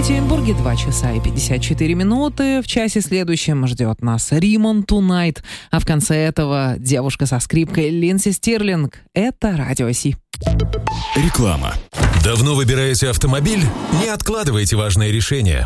Екатеринбурге 2 часа и 54 минуты. В часе следующем ждет нас Римон Tonight. А в конце этого девушка со скрипкой Линдси Стирлинг. Это Радио Си. Реклама. Давно выбираете автомобиль? Не откладывайте важное решение.